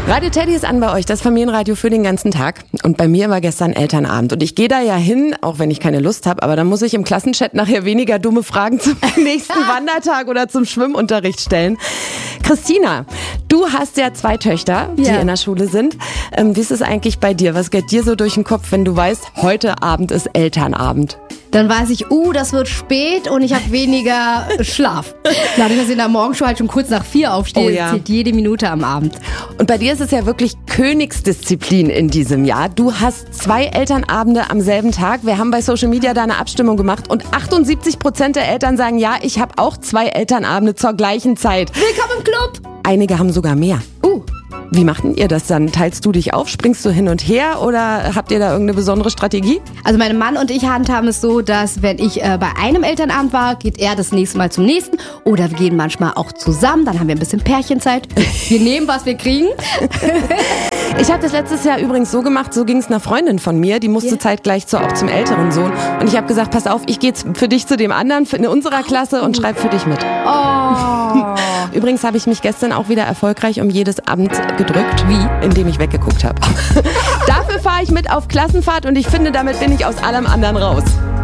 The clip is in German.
Radio Teddy ist an bei euch, das Familienradio für den ganzen Tag. Und bei mir war gestern Elternabend. Und ich gehe da ja hin, auch wenn ich keine Lust habe, aber dann muss ich im Klassenchat nachher weniger dumme Fragen zum nächsten Wandertag oder zum Schwimmunterricht stellen. Christina, du hast ja 2 Töchter, die in der Schule sind. Wie ist es eigentlich bei dir? Was geht dir so durch den Kopf, wenn du weißt, heute Abend ist Elternabend? Dann weiß ich, das wird spät und ich habe weniger Schlaf. Dadurch, dass ich in der Morgenshow halt schon kurz nach 4 aufstehe, zählt jede Minute am Abend. Und bei dir ist es ja wirklich Königsdisziplin in diesem Jahr. Du hast 2 Elternabende am selben Tag. Wir haben bei Social Media da eine Abstimmung gemacht und 78% der Eltern sagen, ja, ich habe auch 2 Elternabende zur gleichen Zeit. Willkommen im Club! Einige haben sogar mehr. Wie macht denn ihr das dann? Teilst du dich auf? Springst du hin und her? Oder habt ihr da irgendeine besondere Strategie? Also mein Mann und ich handhaben es so, dass wenn ich bei einem Elternabend war, geht er das nächste Mal zum nächsten. Oder wir gehen manchmal auch zusammen. Dann haben wir ein bisschen Pärchenzeit. Wir nehmen, was wir kriegen. Ich habe das letztes Jahr übrigens so gemacht, so ging es einer Freundin von mir, die musste zeitgleich auch zum älteren Sohn. Und ich habe gesagt, pass auf, ich gehe für dich zu dem anderen in unserer Klasse und schreibe für dich mit. Übrigens habe ich mich gestern auch wieder erfolgreich um jedes Amt gedrückt. Wie? Indem ich weggeguckt habe. Dafür fahre ich mit auf Klassenfahrt und ich finde, damit bin ich aus allem anderen raus.